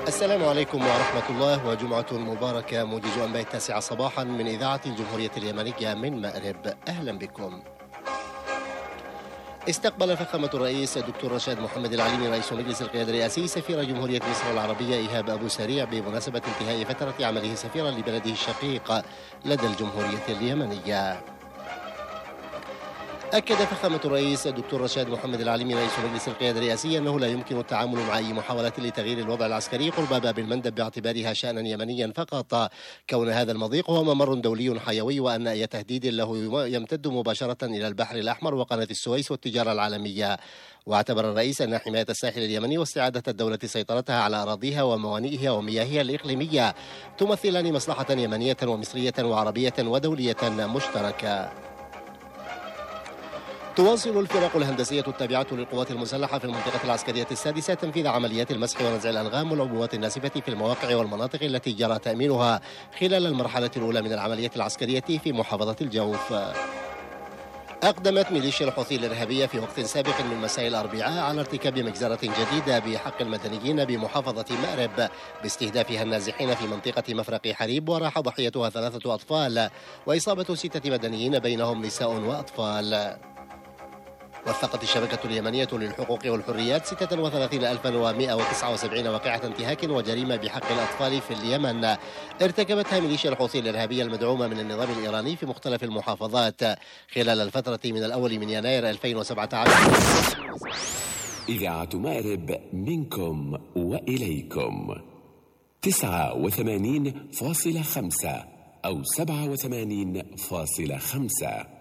السلام عليكم ورحمة الله وجمعة مباركة. موجز أنباء 9 صباحا من إذاعة الجمهورية اليمنية من مأرب، أهلا بكم. استقبل فخامة الرئيس الدكتور رشاد محمد العليمي رئيس مجلس القيادة الرئاسي سفير جمهورية مصر العربية إيهاب أبو سريع بمناسبة انتهاء فترة عمله سفيرا لبلده الشقيق لدى الجمهورية اليمنية. أكد فخامة الرئيس الدكتور رشاد محمد العليمي رئيس مجلس القيادة الرئاسي أنه لا يمكن التعامل مع أي محاولات لتغيير الوضع العسكري قرب باب المندب باعتبارها شأنا يمنيا فقط، كون هذا المضيق هو ممر دولي حيوي، وأن أي تهديد له يمتد مباشرة إلى البحر الأحمر وقناة السويس والتجارة العالمية. واعتبر الرئيس أن حماية الساحل اليمني واستعادة الدولة سيطرتها على أراضيها وموانئها ومياهها الإقليمية تمثلان مصلحة يمنية ومصرية وعربية ودولية مشتركة. تواصل الفرق الهندسية التابعة للقوات المسلحة في المنطقة العسكرية السادسة تنفيذ عمليات المسح ونزع الألغام والعبوات الناسفة في المواقع والمناطق التي جرى تأمينها خلال المرحلة الأولى من العملية العسكرية في محافظة الجوف. أقدمت ميليشيا الحوثي الإرهابية في وقت سابق من مساء الأربعاء على ارتكاب مجزرة جديدة بحق المدنيين بمحافظة مأرب باستهدافها النازحين في منطقة مفرق حريب، وراح ضحيتها 3 أطفال وإصابة 6 مدنيين بينهم نساء وأطفال. وثقت الشبكة اليمنية للحقوق والحريات 36179 واقعة انتهاك وجريمة بحق الأطفال في اليمن ارتكبتها ميليشيا الحوثي الإرهابية المدعومة من النظام الإيراني في مختلف المحافظات خلال الفترة من الأول من يناير 2017. إذاعة مأرب منكم وإليكم 89.5 أو 87.5.